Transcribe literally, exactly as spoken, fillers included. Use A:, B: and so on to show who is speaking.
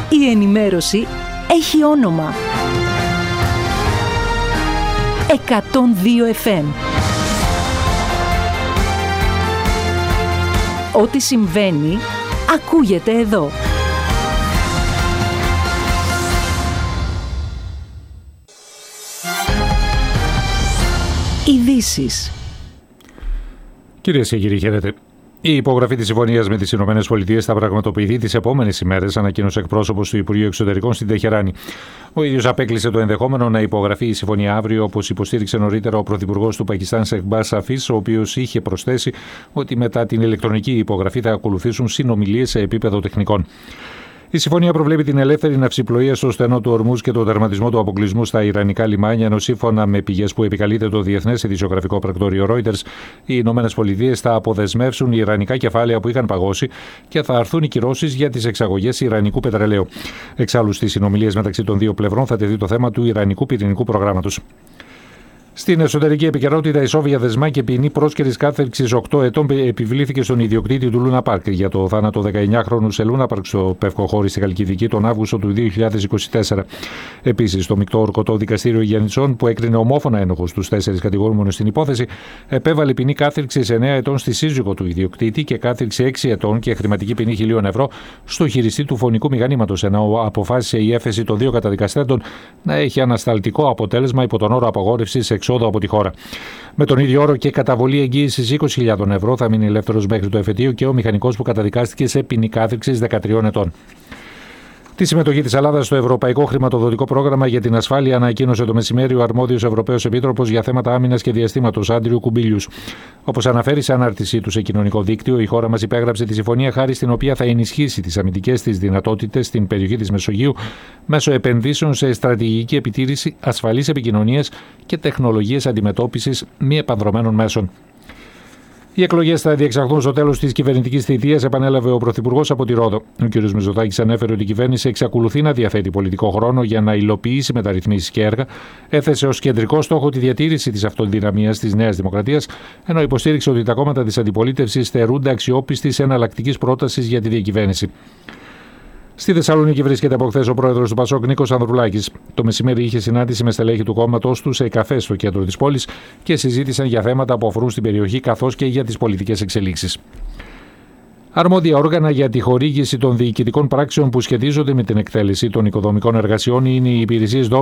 A: Η ενημέρωση έχει όνομα. εκατόν δύο εφ εμ. Ό,τι συμβαίνει, ακούγεται εδώ. Ειδήσεις.
B: Κυρίες και κύριοι, χαίρετε. Η υπογραφή της συμφωνίας με τις ΗΠΑ θα πραγματοποιηθεί τις επόμενες ημέρες, ανακοίνωσε εκπρόσωπος του Υπουργείου Εξωτερικών στην Τεχεράνη. Ο ίδιος απέκλεισε το ενδεχόμενο να υπογραφεί η συμφωνία αύριο, όπως υποστήριξε νωρίτερα ο πρωθυπουργός του Πακιστάν, Σεχμπάζ Σαφής, ο οποίος είχε προσθέσει ότι μετά την ηλεκτρονική υπογραφή θα ακολουθήσουν συνομιλίες σε επίπεδο τεχνικών. Η συμφωνία προβλέπει την ελεύθερη ναυσιπλοεία στο στενό του Ορμούζ και τον τερματισμό του αποκλεισμού στα ιρανικά λιμάνια, ενώ σύμφωνα με πηγές που επικαλείται το διεθνές ειδησιογραφικό πρακτορείο Reuters, οι Ηνωμένες Πολιτείες θα αποδεσμεύσουν ιρανικά κεφάλαια που είχαν παγώσει και θα αρθούν οι κυρώσεις για τις εξαγωγές ιρανικού πετρελαίου. Εξάλλου, στις συνομιλίες μεταξύ των δύο πλευρών θα τεθεί το θέμα του ιρανικού πυρηνικού προγράμματος. Στην εσωτερική επικαιρότητα, ισόβια δεσμά και ποινή πρόσκαιρης κάθερξης οκτώ ετών επιβλήθηκε στον ιδιοκτήτη του Λούνα Πάρκ για το θάνατο δεκαεννιάχρονου σε Λούνα Πάρκ στο Πευκοχώρι στη Χαλκιδική τον Αύγουστο του δύο χιλιάδες είκοσι τέσσερα. Επίσης, το μεικτό ορκωτό δικαστήριο Γιαννητσών, που έκρινε ομόφωνα ένοχους τους τέσσερις κατηγορούμενους στην υπόθεση, επέβαλε ποινή κάθερξης εννέα ετών στη σύζυγο του ιδιοκτήτη και κάθερξη έξι ετών και χρηματική ποινή χιλίων ευρώ στο χειριστή του φωνικού μηχανήματος, ενώ αποφάσισε η έφεση των δύο καταδικαστέντων να έχει ανασταλτικό αποτέλεσμα υπό τον όρο απαγόρευσης εξόδου από τη χώρα. Με τον ίδιο όρο και καταβολή εγγύησης είκοσι χιλιάδες ευρώ θα μείνει ελεύθερος μέχρι το εφετείο και ο μηχανικός που καταδικάστηκε σε ποινή κάθερξης δεκατριών ετών. Τη συμμετοχή της Ελλάδας στο Ευρωπαϊκό Χρηματοδοτικό Πρόγραμμα για την Ασφάλεια ανακοίνωσε το μεσημέρι ο αρμόδιος Ευρωπαίος Επίτροπος για θέματα άμυνας και διαστήματος, Άντριου Κουμπίλιους. Όπως αναφέρει σε ανάρτησή του σε κοινωνικό δίκτυο, η χώρα μας υπέγραψε τη συμφωνία χάρη στην οποία θα ενισχύσει τις αμυντικές της δυνατότητες στην περιοχή της Μεσογείου μέσω επενδύσεων σε στρατηγική επιτήρηση, ασφαλείς επικοινωνίες και τεχνολογίες αντιμετώπισης μη επανδρωμένων μέσων. Οι εκλογές θα διεξαχθούν στο τέλος της κυβερνητικής θητείας, επανέλαβε ο Πρωθυπουργός από τη Ρόδο. Ο κ. Μητσοτάκης ανέφερε ότι η κυβέρνηση εξακολουθεί να διαθέτει πολιτικό χρόνο για να υλοποιήσει μεταρρυθμίσεις και έργα, έθεσε ως κεντρικό στόχο τη διατήρηση της αυτοδυναμίας της Νέας Δημοκρατίας, ενώ υποστήριξε ότι τα κόμματα της αντιπολίτευσης θερούνται αξιόπιστης εναλλακτικής πρότασης για τη διακυβέρνηση. Στη Θεσσαλονίκη βρίσκεται από χθες ο πρόεδρος του Πασόκ, Νίκος Ανδρουλάκης. Το μεσημέρι είχε συνάντηση με στελέχη του κόμματός του σε καφέ στο κέντρο της πόλης και συζήτησαν για θέματα που αφορούν στην περιοχή καθώς και για τις πολιτικές εξελίξεις. Αρμόδια όργανα για τη χορήγηση των διοικητικών πράξεων που σχετίζονται με την εκτέλεση των οικοδομικών εργασιών είναι οι υπηρεσίες